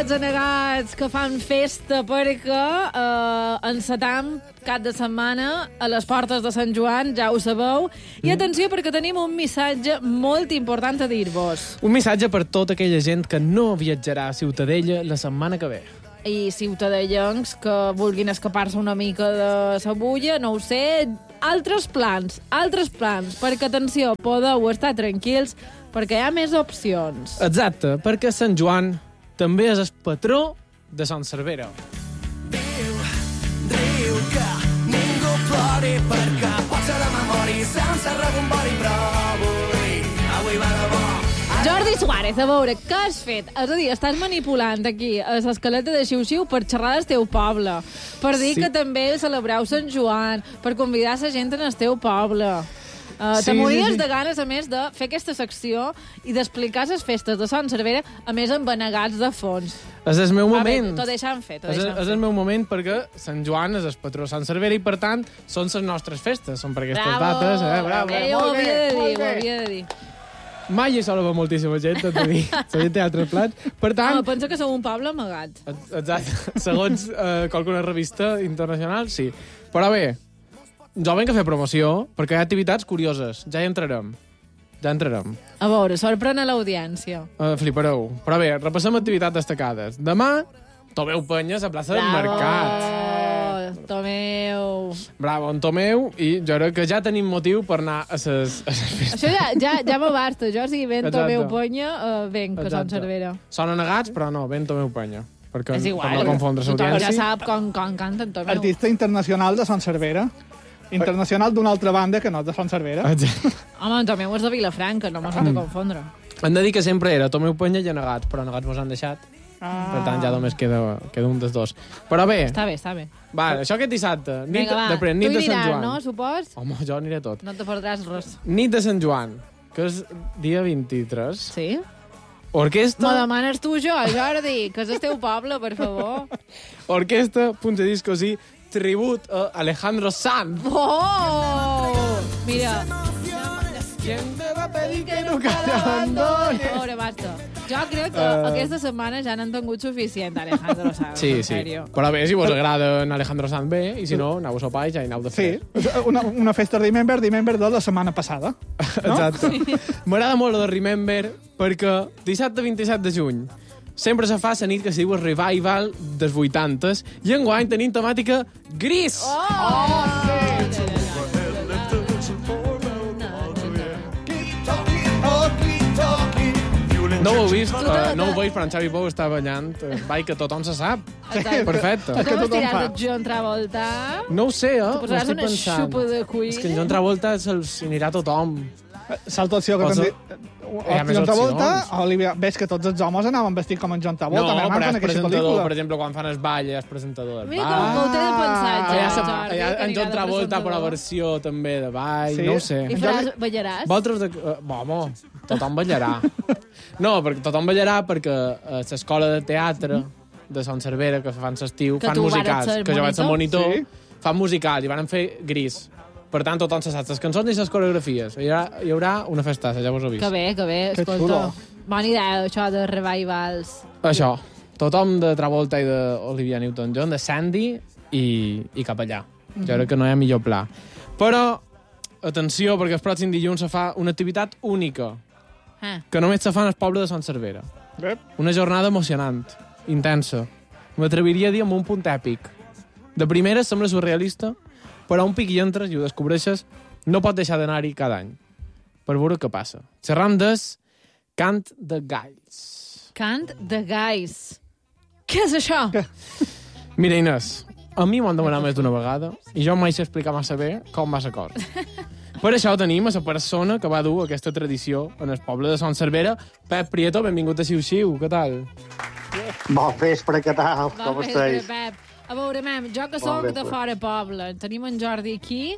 aquests anegats que fan festa perquè encetam cap de setmana a les portes de Sant Joan, ja ho sabeu. I atenció, perquè tenim un missatge molt important a dir-vos. Un missatge per tota aquella gent que no viatjarà a Ciutadella la setmana que ve. I ciutadellencs que vulguin escapar-se una mica de la bulla, no ho sé, altres plans, perquè, atenció, podeu estar tranquils, perquè hi ha més opcions. Exacte, perquè Sant Joan també és el patró de Son Servera. Riu que ningú plori perquè pot ser demà mori sense rebombori, però avui va de bo. Jordi Suárez, a veure, què has fet? És a dir, estàs manipulant aquí a l'escaleta de xiu-xiu per xerrar del teu poble, per dir que també celebreu Sant Joan, per convidar la gent en el teu poble. Te mories de ganes, a més, de fer aquesta secció i d'explicar les festes de Son Servera, a més amb anegats de fons. És el meu moment. T'ho deixem fer, És el meu moment perquè Sant Joan és el patró de Son Servera i, per tant, són les nostres festes. Són per aquestes dates. Bravo. Ho havia de dir. Mai hi sola moltíssima gent, tot a dir. La gent té altres plans. Per tant... No, pensa que som un poble amagat. Exacte. Segons qualsuna revista internacional, sí. Però bé, jo venc a fer promoció, perquè hi ha activitats curioses. Ja hi entrarem. A veure, sorprèn a l'audiència. Flipareu. Però bé, repassem activitats destacades. Demà, Tomeu Penya a la plaça del Mercat. Tomeu. Bravo, en Tomeu, i jo crec que ja tenim motiu per anar a les festes. Això ja m'abasta, jo, si ven Tomeu Penya, venc a Son Servera. Són anegats, però no, ven Tomeu Penya. Perquè és igual, per no confondre l'audiència. Ja sap com canten Tomeu. Artista internacional de Son Servera. Internacional d'una altra banda que no és de Son Servera. Home, en Tomeu és de Vilafranca, no m'ho de confondre. Hem de dir que sempre era Tomeu Penya i anegats, però anegats mos han deixat. Per tant, ja només queda un dels dos. Però bé... Està bé. Va, això aquest dissabte. Vinga, va. Tu hi diràs, no, supos? Home, jo aniré tot. No te perdràs res. Nit de Sant Joan, que és dia 23. Sí? Orquesta... M'ho demanes tu, Jordi, que és el teu poble, per favor. Orquesta, Punta Discos i tribut a Alejandro Sanz. Oh! Mira... ¿Quién te va a pedir que nunca te abandone? Ahora basta. Jo crec que aquesta setmana ja n'han tingut suficient, Alejandro Sanz. Sí. Però bé, si vos agrada en Alejandro Sanz bé, i si no, aneu a sopar i ja hi aneu de fer. Sí, una festa Remember de la setmana passada. No? Exacte. M'agrada molt de Remember perquè dissabte 27 de juny sempre se fa la nit que se diu el revival dels 80s i enguany tenim temàtica gris. No ho heu vist, no ho veig, però en Xavi Pou està ballant. Ball que tothom se sap. Perfecte. Tu com estiràs el John Travolta? No ho sé, Tu posaràs una xupa de cuir? És que en John Travolta se'ls anirà tothom. Salta opció que t'han dit... John Travolta, Olivia, ves que tots els homes anaven vestits com en John Travolta. No, però és presentador, per exemple, quan fan el ball, és presentador. Mira com ho té de pensar, ja. En John Travolta, però la versió també de ball, no ho sé. I ballaràs? Vosaltres... Home, tothom ballarà. No, perquè tothom ballarà perquè a l'escola de teatre de Son Servera, que fan l'estiu, fan musicals, que jo vaig ser monitor, fan musicals i van fer gris. Per tant, tothom se sap les cançons i les coreografies. Hi haurà una festassa, ja vos ho he vist. Que bé, escolta. Bona idea, això de revivals. Això, tothom de Travolta i d'Olivia Newton-John, de Sandy i cap allà. Jo crec que no hi ha millor pla. Però, atenció, perquè el pròxim dilluns se fa una activitat única, que només se fa en el poble de Son Servera. Una jornada emocionant, intensa. M'atreviria a dir amb un punt èpic. De primera sembla surrealista, però un pic hi entres i ho descobreixes, no pot deixar d'anar-hi cada any, per veure què passa. Xerram des Cant de Galls. Cant de Galls. Què és això? Mira, Inés, a mi m'han demanat més d'una vegada i jo mai sé explicar massa bé com va la cosa. Per això tenim a la persona que va dur aquesta tradició en el poble de Son Servera. Pep Prieto, benvingut a Xiu-Xiu, què tal? Bon vespre, què tal? Com estàs? Pep. A veure, jo que soc de fora poble, tenim en Jordi aquí,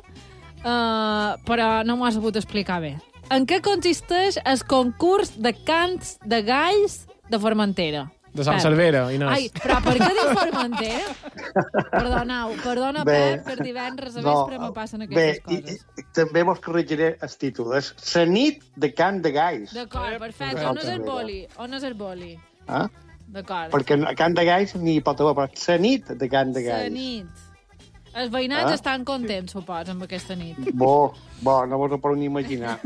però no m'ho has sabut explicar bé. En què consisteix el concurs de cants de galls de Formentera? De Son Servera, Inés. Ai, però per què diu Formentera? Perdona, Pep, que el divendres a vespre me passen aquestes coses. Bé, també mos corregiré el títol. És la nit de cant de galls. D'acord, perfecte. On és el boli? Ah? D'acord. Perquè a Can de Gais n'hi pot haver, però la nit de Can de Gais. La nit. Els veïnats estan contents, suposo, amb aquesta nit. Bo, no vos ho podeu ni imaginar.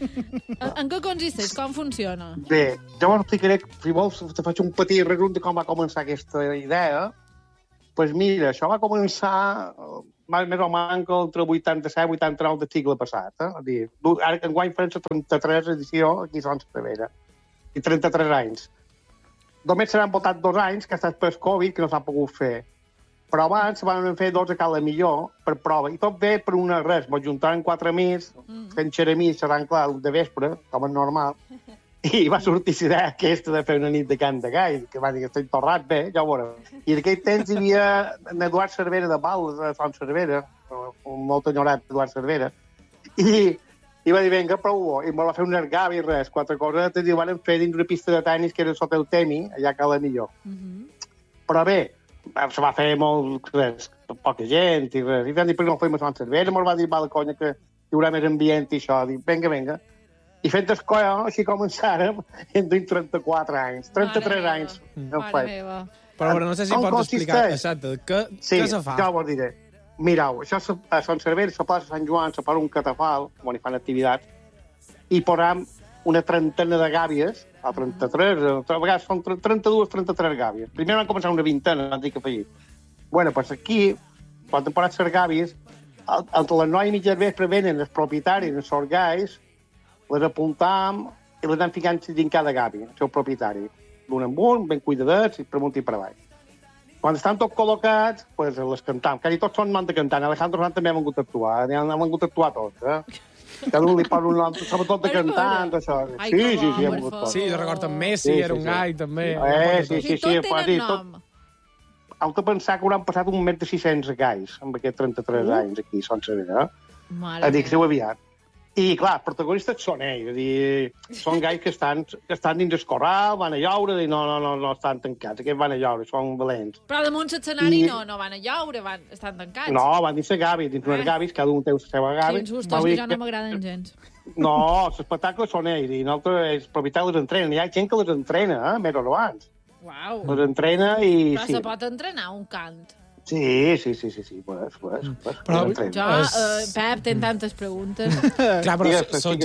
En què consisteix? Com funciona? Bé, jo us explicaré, si vols, te faig un petit resum de com va començar aquesta idea. Doncs mira, això va començar més o menys entre 87 i 89 del segle passat. Ara que enguany farem la 33 edició aquí a Sant Cervera. I 33 anys. Només s'han votat 2 anys, que ha estat per Covid, que no s'ha pogut fer. Però abans van fer 2 a cada millor per prova. I tot bé per una res. Mos juntaren 4 amics, fent xeremís, serant clar, de vespre, com és normal. I va sortir la idea aquesta de fer una nit de Can de Gai, que va dir que estic torrat bé, ja ho veurem. I en aquell temps hi havia en Eduard Cervera de Val, de Sant Cervera, un molt enyorat Eduard Cervera, i va dir, vinga, prou-ho. I me va fer un ergavi i res, 4 coses, i van fer dins una pista de tenis que era sota el Temi, allà a Cala Millor. Però bé, se va fer poca gent i res. I vam dir, per què no fem a Sant Cervera? Me'l va dir, va de conya, que hi haurà més ambient i això. Dic, vinga. I fent escola, així començàrem, en 34 anys, 33 anys. Mare meva. Però no sé si pots explicar exacte què se fa. Sí, ja ho diré. Mireu, això a Sant Cervera, a la plaça Sant Joan, se posa un catafal, on hi fan activitats, i posam una trentena de gàbies, a 33, a vegades són 32, 33 gàbies. Primer van començar una vintena, van dir que feia. Bueno, doncs aquí, quan han posat les gàbies, entre les 9 i mitja del vespre venen els propietaris, els gais, les apuntam i les anem ficant dins cada gàbia, el seu propietari. D'un en un, ben cuidadets, i per amunt i per avall. Quan estan tots col·locats, pues, les cantam. Quasi tots són man de cantant. Alejandro Sanz també ha vingut a actuar. Han vingut a actuar tots, Cada un li posa un nom, sobretot de cantant, això. Sí, ha vingut tot. Sí, jo recordo amb Messi, era un gai, també. Sí. I tot tenen nom. Heu de pensar que hauran passat un més de 600 gais amb aquests 33 anys aquí, a Sant Cervera. Mare Dic, seu aviat. I, clar, els protagonistes són ells. Són gais que estan dins el corral, van a llaure, i no estan tancats. Aquests van a llaure, són valents. Però damunt l'escenari no van a llaure, estan tancats. No, van dins la gàbia, dins unes gàbies, cada un té la seva gàbia. Sí, justos, que ja no m'agraden gens. No, l'espectacle són ells, i nosaltres, els propietaris les entrenen. Hi ha gent que les entrena, més o abans. Uau. Les entrena i... Però se pot entrenar un cant. Sí, pues. Però jo, Pep, tens tantes preguntes. Clar, però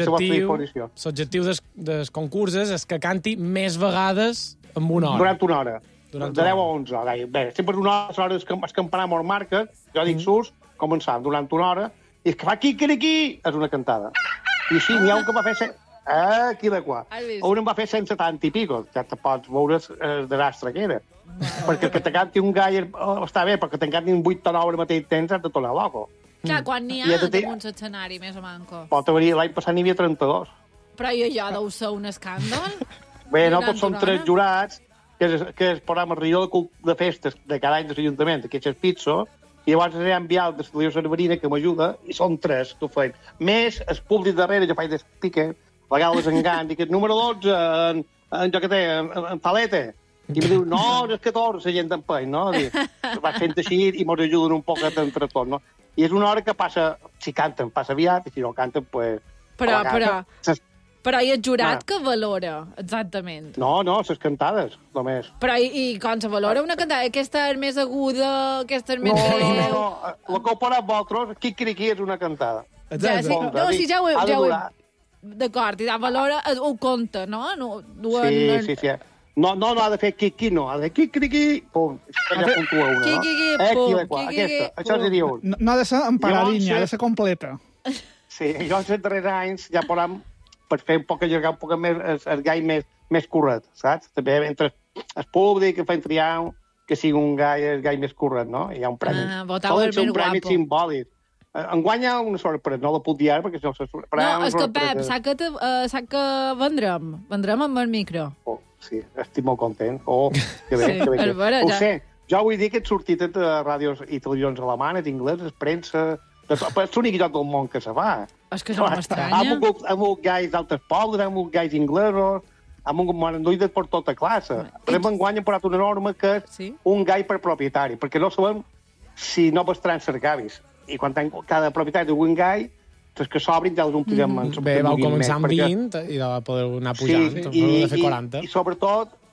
l'objectiu dels concursos és que canti més vegades en una hora. Durant una hora. De 10 a 11. Bé, sempre una hora és campanar amb marca, jo dic surts, començant durant una hora, i és que fa quiquiriquí, és una cantada. I així n'hi ha un que va fer... Aquí de qua. Un em va fer 170 i pico, ja te pots veure el desastre que era. Perquè que te canti un gai està bé, perquè te canti un 8 o 9 al mateix temps has de tornar loco. Clar, quan n'hi ha damunt l'escenari, més o manco? Pot haver-hi, l'any passat n'hi havia 32. Però allò deu ser un escàndol? Bé, nosaltres som 3 jurats, que és el programa Rió de Festes de cada any de l'Ajuntament, que és el Pizzo, i llavors he enviat de la Cerverina, que m'ajuda, i són 3 que ho feien. Més el públic darrere, jo faig d'espique, a vegades engany, dic, número 12, en Palete. I em diu, no, és 14, la gent d'empeny, no? Va fent així i mos ajuden un poquet entre tots, no? I és una hora que passa, si canten, passa aviat, i si no canten, pues... Però hi ha el jurat que valora, exactament. No, les cantades, només. Però i com se valora una cantada? Aquesta és més aguda, aquesta és més greu... No, la que heu parat vosaltres, quiquiriquí és una cantada. Ja ho he... D'acord, i valora, ho compta, no? Sí. No, ha de fer quiqui, no. Ha de fer quiqui, pum. Ja puntua una, no? Quiqui, aquesta, això seria un. No ha de ser emparadinya, ha de ser completa. Sí, jo els darrers anys ja podem, per fer un poc allargar un poc més el gai més corret, saps? També entre el públic que fan triar que sigui un gai més corret, no? Hi ha un premi. Votau el ben guapo. Un premi simbòlic. Enguanya una sorpresa, no la puc dir ara perquè si no se sorpresa. No, és que Pep, sap que vendrem amb el micro. Sí, estic molt content. Que bé, que bé. Ho sé, jo vull dir que he sortit de ràdios i televisions alemanes, ingleses, premsa... És l'únic lloc del món que se fa. És que no m'estranya. Hem hagut gais d'altres pobles, hem hagut gais inglesos, hem hagut maranduïdes per tota classe. Per exemple, enguany hem posat una norma que és un gai per propietari, perquè no sabem si no bastaran ser gavis. I quan cada propietari d'un gai, els que s'obrin ja els omplirem. Bé, vau començar amb 20 i de poder anar pujant, de fer 40. I sobretot,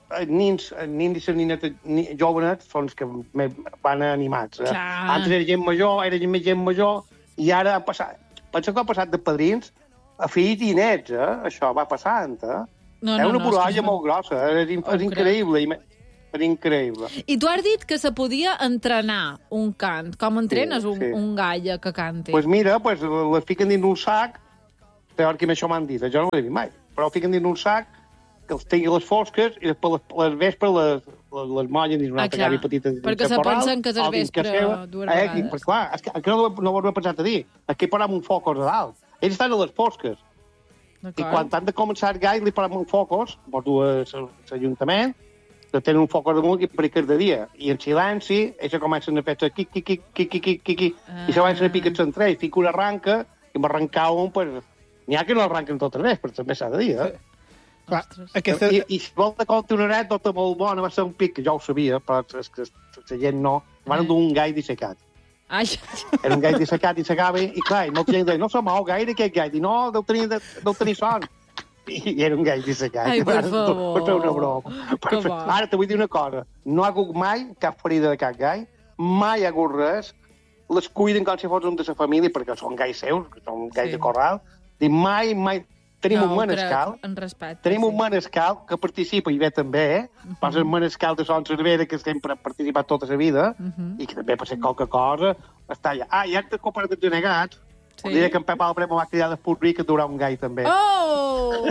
nins i les ninetes jovenets són els que van animats. Antes era gent major, era més gent major, i ara ha passat... Pensa que ha passat de padrins a fills i nets, Això va passant, És una borralla molt grossa, és increïble. És increïble. I tu has dit que se podia entrenar un cant. Com entrenes un gall que canti? Doncs mira, les fiquen dins un sac, teòricament això m'han dit, jo no ho he dit mai, però fiquen dins un sac, que els tingui les fosques, i després les vespres les mollen dins una altra gavi petita. Perquè se pensen que és el vespre dues vegades. Perquè clar, és que no ho he pensat a dir. Aquí parem un focus a dalt. Ells estan a les fosques. I quan han de començar el gall, li parem un focus, per dur a l'Ajuntament, que tenen un focus damunt i per cada dia. I en silenci, ells comencen a fer quiqui, i se van a picar entre ells. Fica una arranca, i m'arrencar un, n'hi ha que no arranquen totes les, però també s'ha de dir, Clar, I si vol de compte una anècdota molt bona, va ser un pic, que jo ho sabia, però és que la gent no, van dur un gall dissecat. Era un gall dissecat i s'acaba, i clar, i molta gent deia, no se mou gaire aquest gall, i no, deu tenir son. I era un gall dissecat. Ai, per favor. Per fer una broma. Ara te vull dir una cosa, no ha hagut mai cap ferida de cap gall, mai ha hagut res, les cuiden com si fos un de la família, perquè són galls seus, que són galls de corral, i mai... Tenim un manescal, un manescal que participa i ve també, pas el manescal de Son Cervera, que sempre ha participat tota la vida, i que també per ser qualque cosa, està allà. I ara que comparat els genegats, diré que en Pep Albre m'ho va cridar d'Espurri que durà un gall també. Oh!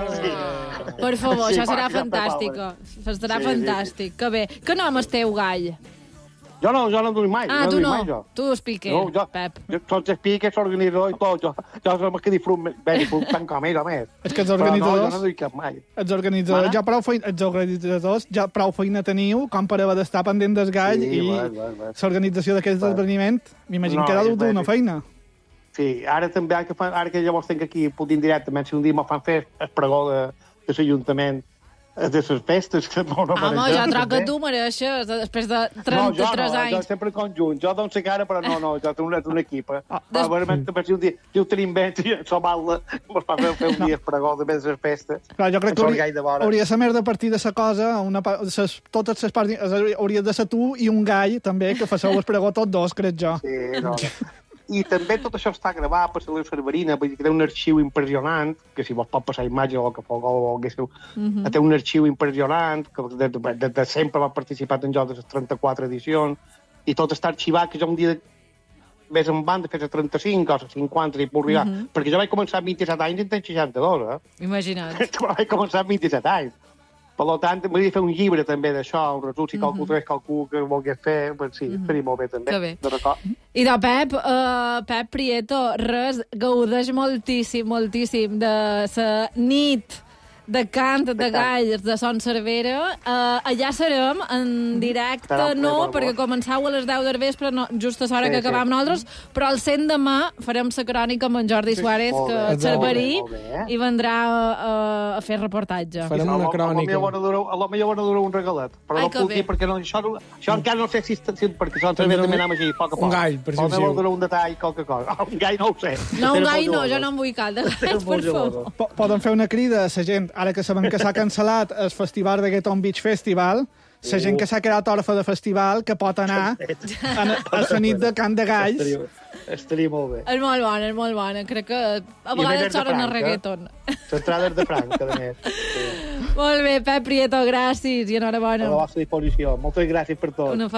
Per favor, això serà fantàstic. Serà fantàstic. Que bé. Que nom és teu gall? Jo no duc mai. Tu no. Tu explique, Pep. Jo tots explique, s'organitzador i tot. Jo som el que disfrut tant com ell, a més. És que els organitzadors... No duc cap mai. Els organitzadors ja prou feina teniu com per haver d'estar pendent del gall i l'organització d'aquest esdeveniment, m'imagino que era d'una feina. Sí, ara també, ara que llavors tinc aquí, puc dir directament, si un dia me fan fer el pregó de l'Ajuntament de les festes, que no mereixem. Home, jo troc que tu mereixes, després de 33 anys. Jo sempre conjunt. Jo dono la cara, però no, jo tinc un equip. Si un dia ho tenim bé, s'ho-mal-la, mos fa fer un dia pregó de les festes. Clar, jo crec que hauria de ser més de partir de la cosa, totes les parts hauria de ser tu i un gall, també, que faceu el pregó tots dos, crec jo. Sí, no. I també tot això està gravat per la Cerverina, perquè té un arxiu impressionant, que si vos pot passar imatge o el que volguéssiu, té un arxiu impressionant, que de sempre va participar en jocs de les 34 edicions, i tot està arxivat, que jo un dia més en banda fer les 35 o les 50 i puc arribar, perquè jo vaig començar amb 27 anys i en tenc 62, Imagina't. Vaig començar amb 27 anys. Per tant, m'hauria de fer un llibre també d'això, un resum, si qualcú que volgués fer, sí, estaria molt bé també. Que bé. I de Pep Prieto, res, gaudeix moltíssim de la nit de cant de galls de Son Cervera. Allà serem en directe, perquè començau a les 10 del vespre, just a l'hora que acabam nosaltres, però al 100 demà farem la crònica amb en Jordi Suárez, que és cerverí, i vendrà a fer reportatge. Farem una crònica. A lo millor dura un regalet, però no puc dir, perquè això encara no sé si perquè Son Cervera també anem així, poc a poc. Un gall, per si vol durar un detall, qualque cosa. Un gall no ho sé. No, un gall no, jo no en vull cal de galls, per favor. Poden fer una crida a la gent, ara que sabem que s'ha cancel·lat el festival de Reggaeton Beach Festival, la gent que s'ha quedat orfa de festival, que pot anar a la nit de cant de galls. Estaria molt bé. És molt bona. Crec que a vegades sonen a reggaeton. L'entrada és de franc, a més. Molt bé, Pep Prieto, gràcies i enhorabona. A la vostra disposició. Moltes gràcies per tot.